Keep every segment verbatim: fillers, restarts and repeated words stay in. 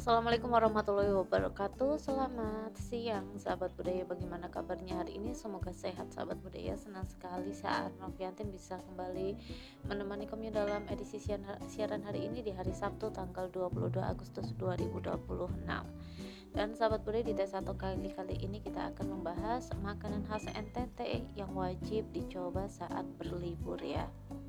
Assalamualaikum warahmatullahi wabarakatuh. Selamat siang sahabat budaya. Bagaimana kabarnya hari ini? Semoga sehat sahabat budaya. Senang sekali saat Noviantin bisa kembali menemani kamu dalam edisi siaran siaran hari ini di hari Sabtu tanggal dua puluh dua Agustus dua ribu dua puluh enam. Dan sahabat budaya, di tes satu kali kali ini kita akan membahas makanan khas N T T yang wajib dicoba saat berlibur ya.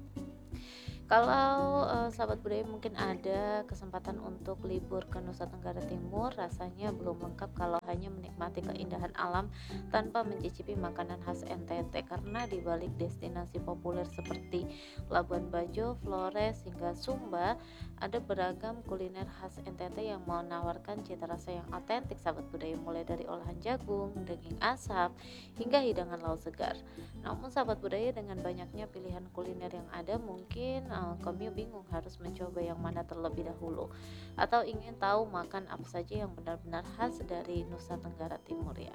Kalau, eee, sahabat budaya mungkin ada kesempatan untuk libur ke Nusa Tenggara Timur, rasanya belum lengkap kalau hanya menikmati keindahan alam tanpa mencicipi makanan khas N T T. Karena di balik destinasi populer seperti Labuan Bajo, Flores, hingga Sumba, ada beragam kuliner khas N T T yang menawarkan cita rasa yang otentik sahabat budaya, mulai dari olahan jagung, daging asap, hingga hidangan laut segar. Namun sahabat budaya, dengan banyaknya pilihan kuliner yang ada, mungkin uh, kamu bingung harus mencoba yang mana terlebih dahulu, atau ingin tahu makan apa saja yang benar-benar khas dari Nusa Tenggara Timur ya.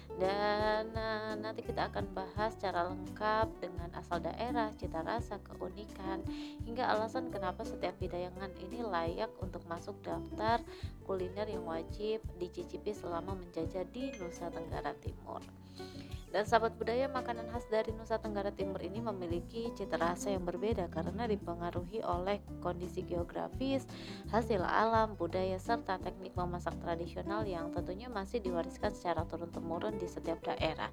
Dan uh, nanti kita akan bahas secara lengkap dengan asal daerah, cita rasa, keunikan, hingga alasan kenapa setiap hidangan ini layak untuk masuk daftar kuliner yang wajib dicicipi selama menjajah di Nusa Tenggara Timur. Dan sahabat budaya, makanan khas dari Nusa Tenggara Timur ini memiliki cita rasa yang berbeda karena dipengaruhi oleh kondisi geografis, hasil alam, budaya, serta teknik memasak tradisional yang tentunya masih diwariskan secara turun-temurun di setiap daerah.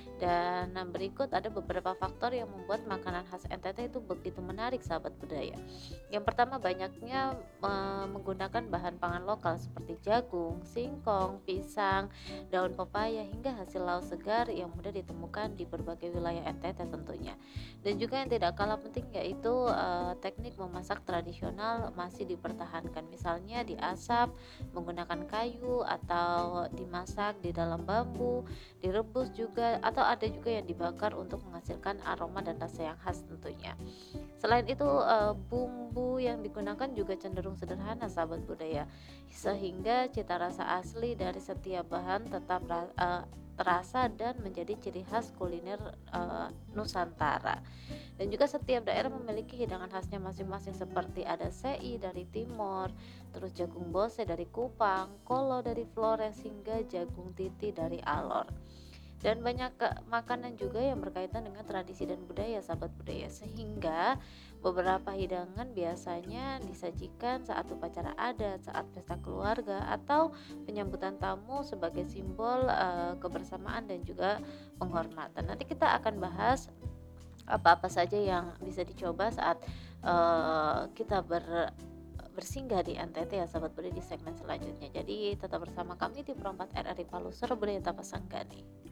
Dan nah, berikut ada beberapa faktor yang membuat makanan khas N T T itu begitu menarik sahabat budaya. Yang pertama, banyaknya eh, menggunakan bahan pangan lokal seperti jagung, singkong, pisang, daun pepaya, hingga hasil laut segar yang mudah ditemukan di berbagai wilayah N T T tentunya. Dan juga yang tidak kalah penting yaitu eh, teknik memasak tradisional masih dipertahankan, misalnya diasap menggunakan kayu atau dimasak di dalam bambu, direbus juga, atau ada juga yang dibakar untuk menghasilkan aroma dan rasa yang khas tentunya. Selain itu, eh, bumbu yang digunakan juga cenderung sederhana sahabat budaya, sehingga cita rasa asli dari setiap bahan tetap ra- eh, terasa dan menjadi ciri khas kuliner eh, Nusantara. Dan juga setiap daerah memiliki hidangan khasnya masing-masing, seperti ada sei dari Timor, terus jagung bose dari Kupang, kolo dari Flores, hingga jagung titi dari Alor. Dan banyak ke- makanan juga yang berkaitan dengan tradisi dan budaya sahabat budaya, sehingga beberapa hidangan biasanya disajikan saat upacara adat, saat pesta keluarga, atau penyambutan tamu sebagai simbol eh, kebersamaan dan juga penghormatan. Nanti kita akan bahas apa-apa saja yang bisa dicoba saat eh, kita ber bersinggah di N T T ya sahabat budaya, di segmen selanjutnya. Jadi tetap bersama kami di Perompak R R I Palu Surabaya Tapasanggani.